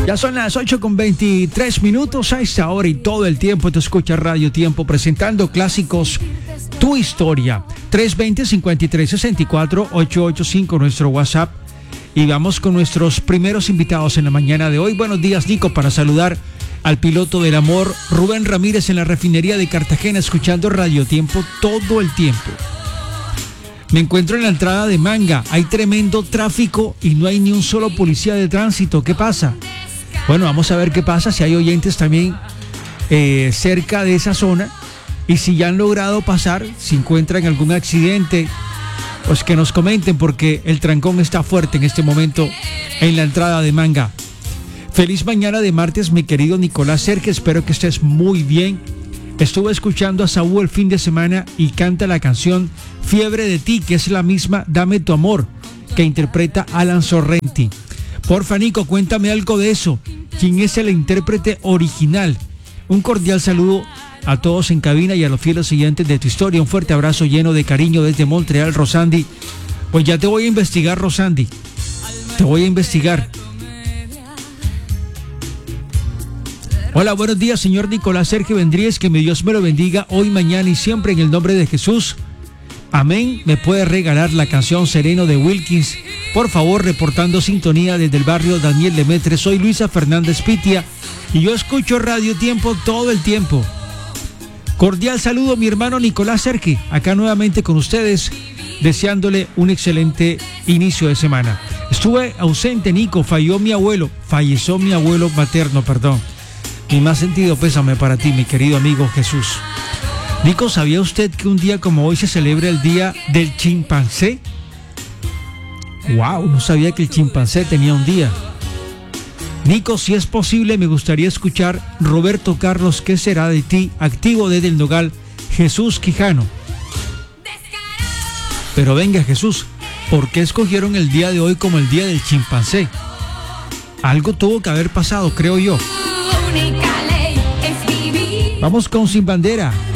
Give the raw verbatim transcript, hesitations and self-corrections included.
Ya son las ocho con veintitrés minutos a esta hora y todo el tiempo te escucha Radio Tiempo presentando clásicos Tu Historia. tres veinte, cincuenta y tres sesenta y cuatro, ochocientos ochenta y cinco nuestro WhatsApp. Y vamos con nuestros primeros invitados en la mañana de hoy. Buenos días, Nico, para saludar al piloto del amor, Rubén Ramírez, en la refinería de Cartagena, escuchando Radio Tiempo todo el tiempo. Me encuentro en la entrada de Manga. Hay tremendo tráfico y no hay ni un solo policía de tránsito. ¿Qué pasa? Bueno, vamos a ver qué pasa, si hay oyentes también eh, cerca de esa zona y si ya han logrado pasar, si encuentran algún accidente, pues que nos comenten, porque el trancón está fuerte en este momento en la entrada de Manga. Feliz mañana de martes, mi querido Nicolás Sergio, espero que estés muy bien. Estuve escuchando a Saúl el fin de semana y canta la canción Fiebre de ti, que es la misma Dame tu amor, que interpreta Alan Sorrenti. Porfa, Nico, cuéntame algo de eso. ¿Quién es el intérprete original? Un cordial saludo a todos en cabina y a los fieles siguientes de Tu Historia. Un fuerte abrazo lleno de cariño desde Montreal, Rosandi. Pues ya te voy a investigar, Rosandi. Te voy a investigar. Hola, buenos días, señor Nicolás Sergio Vendríez. Que mi Dios me lo bendiga hoy, mañana y siempre en el nombre de Jesús. Amén. ¿Me puede regalar la canción Sereno de Wilkins? Por favor, reportando sintonía desde el barrio Daniel Lemetre. Soy Luisa Fernández Pitia y yo escucho Radio Tiempo todo el tiempo. Cordial saludo, mi hermano Nicolás Sergio, acá nuevamente con ustedes, deseándole un excelente inicio de semana. Estuve ausente, Nico, falló mi abuelo, falleció mi abuelo materno, perdón. Mi más sentido pésame para ti, mi querido amigo Jesús. Nico, ¿sabía usted que un día como hoy se celebra el Día del Chimpancé? Wow, no sabía que el chimpancé tenía un día. Nico, si es posible, me gustaría escuchar Roberto Carlos, ¿qué será de ti? Activo desde el Nogal, Jesús Quijano. Pero venga, Jesús, ¿por qué escogieron el día de hoy como el Día del Chimpancé? Algo tuvo que haber pasado, creo yo. Vamos con Sin Bandera.